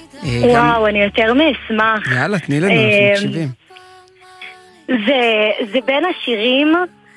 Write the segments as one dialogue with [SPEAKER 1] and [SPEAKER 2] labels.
[SPEAKER 1] וואו, אני יותר מאשמח.
[SPEAKER 2] יאללה, תני לנו, אנחנו מקשיבים.
[SPEAKER 1] זה בין השירים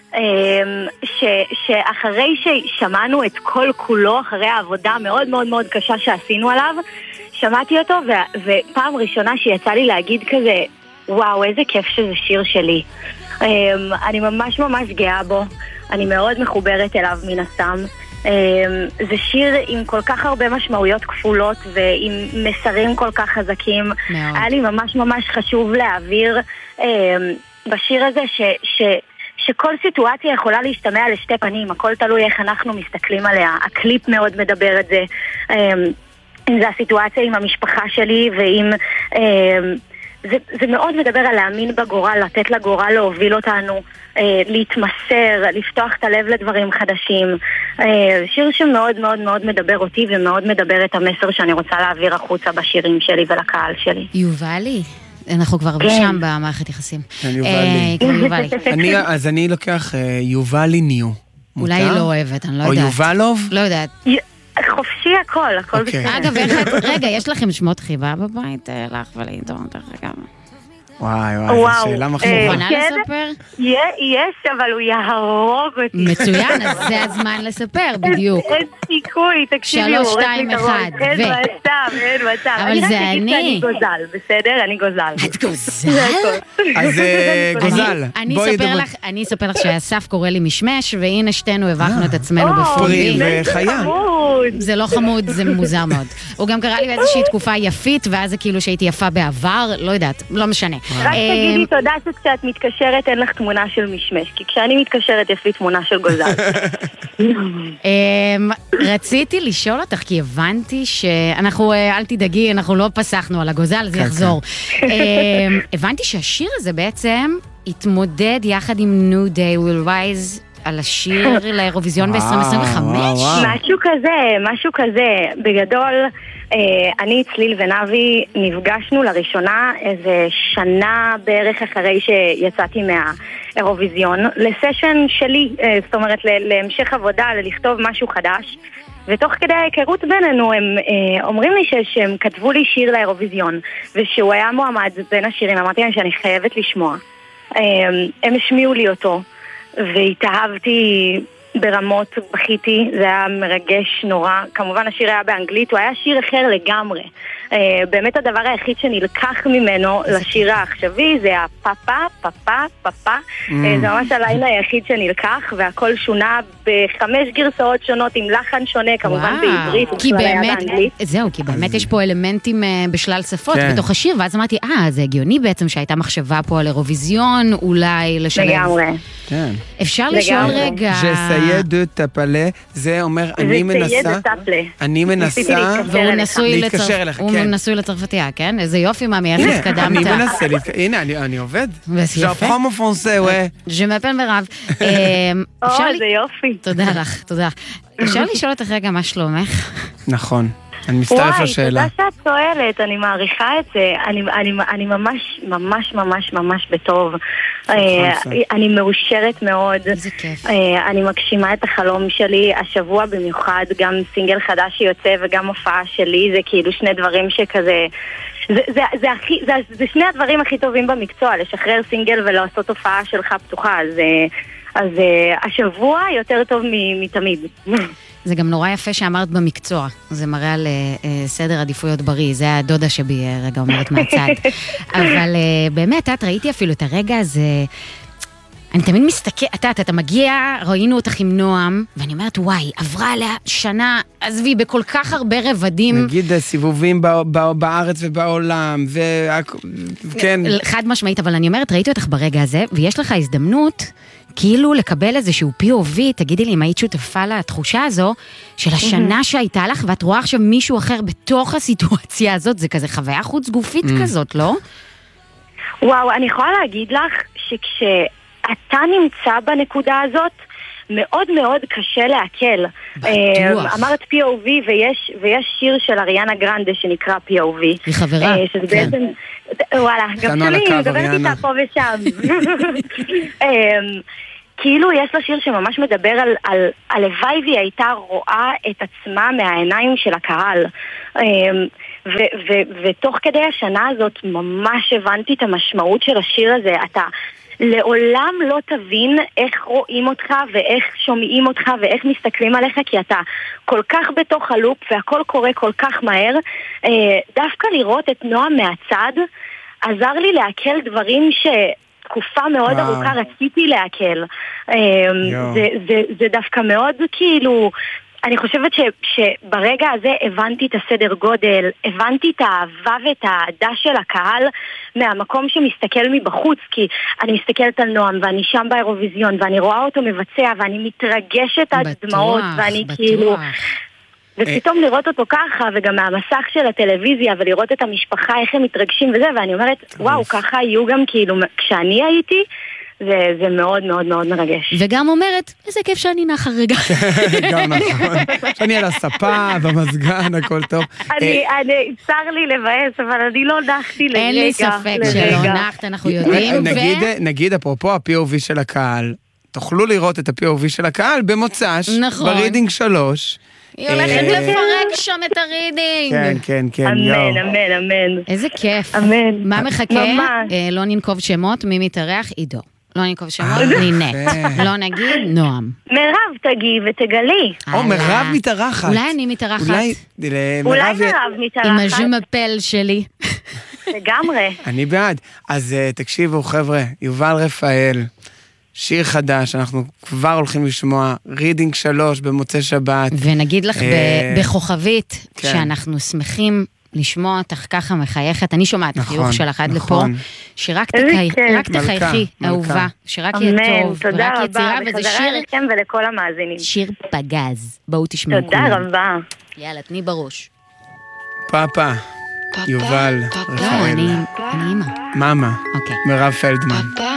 [SPEAKER 1] שאחרי ששמענו את כל כולו, אחרי העבודה מאוד מאוד מאוד קשה שעשינו עליו, שמעתי אותו, ופעם ראשונה שיצא לי להגיד כזה, וואו, איזה כיף שזה שיר שלי. אני ממש ממש גאה בו, אני מאוד מחוברת אליו מן הסתם. זה שיר עם כל כך הרבה משמעויות כפולות ועם מסרים כל כך חזקים. היה לי ממש ממש חשוב להעביר בשיר הזה שכל סיטואציה יכולה להשתמע לשתי פנים, הכל תלוי איך אנחנו מסתכלים עליה. הקליפ מאוד מדבר את זה, אם זה הסיטואציה עם המשפחה שלי, ועם זה מאוד מדבר על להאמין בגורל, לתת לגורל להוביל אותנו, להתמסר, לפתוח את הלב לדברים חדשים. שיר שמאוד מאוד מאוד מדבר אותי ומאוד מדבר את המסר שאני רוצה להעביר החוצה בשירים שלי ולקהל שלי.
[SPEAKER 3] יובלי, אנחנו כבר שם במערכת יחסים.
[SPEAKER 2] יובלי. אז אני לוקח יובלי ניו.
[SPEAKER 3] אולי היא לא אוהבת, אני לא יודעת.
[SPEAKER 2] או יובלוב?
[SPEAKER 3] לא יודעת.
[SPEAKER 1] חופשי הכל בסדר.
[SPEAKER 3] אגב, רגע, יש לכם שמות חיבה בבית לך ולעיתון, דרך אגב?
[SPEAKER 2] וואי, זו שאלה מחמורה.
[SPEAKER 3] מוכנה לספר?
[SPEAKER 1] יש, אבל הוא יהרוג אותי.
[SPEAKER 3] מצוין, אז זה הזמן לספר, בדיווק.
[SPEAKER 1] אין סיכוי, תקשיבי,
[SPEAKER 3] 3, 2, 1,
[SPEAKER 1] אין מצב.
[SPEAKER 3] אבל זה אני.
[SPEAKER 1] אני גוזל, בסדר? אני גוזל.
[SPEAKER 3] את גוזל?
[SPEAKER 2] אז גוזל, בואי דברי.
[SPEAKER 3] אני אספר לך שהסף קורא לי משמש, והנה שתינו הבחנו את עצמנו בפרובי.
[SPEAKER 2] וחיה.
[SPEAKER 3] זה לא חמוד, זה מוזר מאוד. הוא גם קרא לי באיזושהי תקופה יפית, ואז זה כאילו שהייתי יפה בעבר, לא יודעת, לא משנה.
[SPEAKER 1] רק תגידי תודה שכשאת מתקשרת אין לך תמונה של משמש, כי כשאני מתקשרת יש לי תמונה של גוזל.
[SPEAKER 3] רציתי לשאול אותך, כי הבנתי שאנחנו, אל תדאגי, אנחנו לא פסחנו על הגוזל, זה יחזור. הבנתי שהשיר הזה בעצם התמודד יחד עם New Day Will Rise על השיר לאירוויזיון ב-2025. משהו כזה. בגדול, אני, צליל ונבי נפגשנו לראשונה איזה שנה בערך אחרי שיצאתי מהאירוויזיון לסשן שלי, זאת אומרת להמשך עבודה, לכתוב משהו חדש, ותוך כדי ההיכרות בינינו הם אומרים לי שהם כתבו לי שיר לאירוויזיון ושהוא היה מועמד בין השירים. אמרתי להם שאני חייבת לשמוע. הם השמיעו לי אותו והתאהבתי ברמות, בכיתי, זה היה מרגש נורא. כמובן השיר היה באנגלית, הוא היה שיר אחר לגמרי. באמת הדבר היחיד שנלקח ממנו לשיר העכשווי זה הפאפה, פאפה, פאפה. זה ממש הלילה היחיד שנלקח, והכל שונה ב5 גרסאות שונות עם לחן שונה, כמובן בעברית, זהו, כי באמת יש פה אלמנטים בשלל שפות בתוך השיר, ואז אמרתי, זה הגיוני בעצם שהייתה מחשבה פה על אירוויזיון, אולי לשלב.
[SPEAKER 1] לגמרי.
[SPEAKER 3] אפשר לשאול רגע.
[SPEAKER 2] ז'סיה דה טפלה, זה אומר, אני מנסה להתקשר אליך,
[SPEAKER 3] הוא נשוי לצרפתיה, כן? איזה יופי, מאמי, איך התקדמת?
[SPEAKER 2] אני מנסה, הנה, אני עובד. ז'פרום הפרנסה, וואי.
[SPEAKER 3] ז'מפל מירב.
[SPEAKER 1] זה יופי.
[SPEAKER 3] תודה לך, תודה. אפשר לשאול אותך רגע מה שלומך?
[SPEAKER 2] נכון. אני מצטרף לשאלה.
[SPEAKER 1] וואי, תודה שאת שואלת, אני מעריכה את זה. אני ממש בטוב. אני מאושרת מאוד.
[SPEAKER 3] איזה כיף.
[SPEAKER 1] אני מגשימה את החלום שלי. השבוע במיוחד, גם סינגל חדש שיוצא וגם הופעה שלי, זה כאילו שני דברים שכזה... זה שני הדברים הכי טובים במקצוע, לשחרר סינגל ולעשות הופעה שלך פתוחה. אז השבוע יותר טוב מתמיד.
[SPEAKER 3] זה גם נורא יפה שאמרת במקצוע, זה מראה על סדר עדיפויות בריא, זה הדודה שבי רגע אומרת מהצד. אבל באמת, את ראיתי אפילו את הרגע הזה, אני תמיד מסתכל, אתה מגיע, ראינו אותך עם נועם, ואני אומרת, וואי, עברה עליה שנה, עזבי, בכל כך הרבה רבדים.
[SPEAKER 2] נגיד, סיבובים בארץ ובעולם, כן.
[SPEAKER 3] חד משמעית, אבל אני אומרת, ראיתי אותך ברגע הזה, ויש לך הזדמנות, כאילו לקבל איזשהו POV, תגידי לי אם היית שותפה לתחושה הזו, של השנה שהייתה לך, ואת רואה עכשיו מישהו אחר בתוך הסיטואציה הזאת, זה כזה חוויה חוץ גופית כזאת, לא?
[SPEAKER 1] וואו, אני יכולה להגיד לך שכשאתה נמצא בנקודה הזאת, מאוד מאוד קשה להקל. אמרת POV ויש שיר של אריאנה גרנדה שנקרא POV.
[SPEAKER 3] היא חברה.
[SPEAKER 1] שזה בעצם... וואלה, גם שלי, מדברת איתה פה ושם. כאילו יש לו שיר שממש מדבר על הלוואי והיא הייתה רואה את עצמה מהעיניים של הקהל. ותוך כדי השנה הזאת ממש הבנתי את המשמעות של השיר הזה. אתה לעולם לא תבין איך רואים אותך ואיך שומעים אותך ואיך מסתכלים עליך, כי אתה כל כך בתוך הלופ והכל קורה כל כך מהר. דווקא לראות את נועם מהצד עזר לי להקל דברים תקופה מאוד ארוכה רציתי להקל. זה דווקא מאוד כאילו, אני חושבת שברגע הזה הבנתי את הסדר גודל, הבנתי את האהבה ואת האהדה של הקהל מהמקום שמסתכל מבחוץ, כי אני מסתכלת על נועם ואני שם באירוויזיון ואני רואה אותו מבצע ואני מתרגשת עד דמעות ואני כאילו... ופתאום לראות אותו ככה, וגם מהמסך של הטלוויזיה, ולראות את המשפחה, איך הם מתרגשים וזה, ואני אומרת, וואו, ככה היו גם כאילו, כשאני הייתי, זה מאוד מאוד מאוד מרגש.
[SPEAKER 3] וגם אומרת, איזה כיף שאני נחה רגע.
[SPEAKER 2] גם נכון. שאני על הספה, במזגן, הכל טוב.
[SPEAKER 1] צר לי לבאס, אבל אני לא נחתי לרגע.
[SPEAKER 3] אין לי ספק שלא נחת, אנחנו יודעים.
[SPEAKER 2] נגיד, אפרופו ה-POV של הקהל, תוכלו לראות את ה-POV של הקהל במוצ"ש, ברידינג 3.
[SPEAKER 3] היא הולכת לפרק שם את הרידינג.
[SPEAKER 2] כן,
[SPEAKER 1] אמן, אמן, אמן.
[SPEAKER 3] איזה כיף.
[SPEAKER 1] אמן.
[SPEAKER 3] מה מחכה? לא ננקוב שמות, מי מתארח? עידו. לא ננקוב שמות, נינט. לא נגיד, נועם.
[SPEAKER 1] מירב תגיעי ותגלי.
[SPEAKER 2] מירב מתארחת.
[SPEAKER 3] אולי אני מתארחת.
[SPEAKER 1] אולי מירב מתארחת.
[SPEAKER 3] עם הז'ומפל שלי.
[SPEAKER 1] לגמרי.
[SPEAKER 2] אני בעד. אז תקשיבו חבר'ה, יובל רפאל. שיר חדש, אנחנו כבר הולכים לשמוע רידינג 3 במוצאי שבת.
[SPEAKER 3] ונגיד לך בכוכבית, שאנחנו שמחים לשמוע אותך ככה מחייכת, אני שומעת את החיוך שלך עד לפה, שרק תחייכי, אהובה, שרק יהיה טוב, ורק יצירה, וזה שיר...
[SPEAKER 1] לכם ולכל המאזינים.
[SPEAKER 3] שיר פגז, בואו תשמעו.
[SPEAKER 1] תודה רבה.
[SPEAKER 3] יאללה, תני בראש.
[SPEAKER 2] פאפה, יובל רפאל.
[SPEAKER 3] לא, אני אימא.
[SPEAKER 2] מאמה, מירב פלדמן.